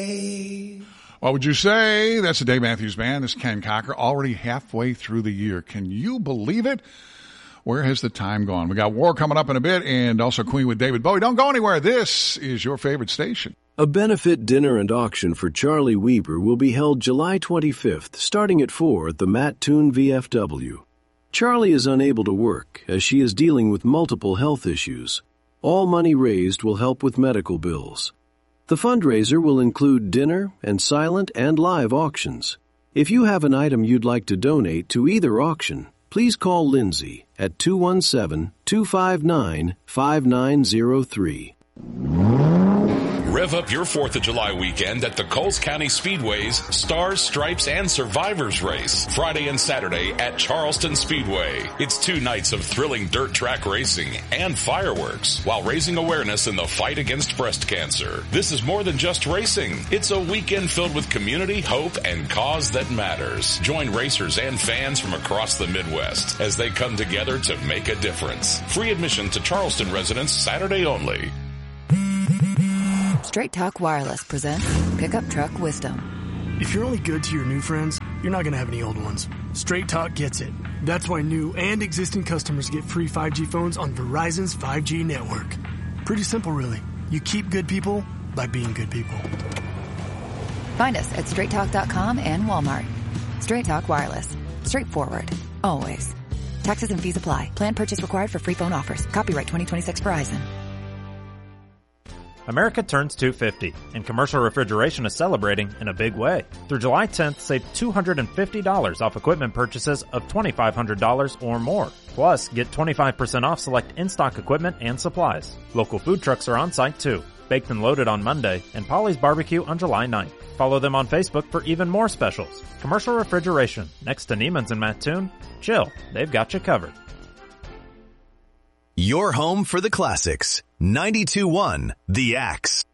What would you say? That's the Dave Matthews Band. This is Ken Cocker, already halfway through the year. Can you believe it? Where has the time gone? We got War coming up in a bit, and also Queen with David Bowie. Don't go anywhere. This is your favorite station. A benefit dinner and auction for Charlie Weber will be held July 25th, starting at 4 at the Matt Toon VFW. Charlie is unable to work as she is dealing with multiple health issues. All money raised will help with medical bills. The fundraiser will include dinner and silent and live auctions. If you have an item you'd like to donate to either auction, please call Lindsay at 217-259-5903. Rev up your 4th of July weekend at the Coles County Speedway's Stars, Stripes, and Survivors Race, Friday and Saturday at Charleston Speedway. It's 2 nights of thrilling dirt track racing and fireworks while raising awareness in the fight against breast cancer. This is more than just racing. It's a weekend filled with community, hope, and cause that matters. Join racers and fans from across the Midwest as they come together to make a difference. Free admission to Charleston residents Saturday only. Straight Talk Wireless presents Pickup Truck Wisdom. If you're only good to your new friends, you're not going to have any old ones. Straight Talk gets it. That's why new and existing customers get free 5G phones on Verizon's 5G network. Pretty simple, really. You keep good people by being good people. Find us at straighttalk.com and Walmart. Straight Talk Wireless. Straightforward. Always. Taxes and fees apply. Plan purchase required for free phone offers. Copyright 2026 Verizon. America turns 250, and commercial refrigeration is celebrating in a big way. Through July 10th, save $250 off equipment purchases of $2,500 or more. Plus, get 25% off select in-stock equipment and supplies. Local food trucks are on site too. Baked and Loaded on Monday, and Polly's Barbecue on July 9th. Follow them on Facebook for even more specials. Commercial refrigeration, next to Neiman's and Mattoon. Chill, they've got you covered. Your home for the classics. 92.1 The Axe.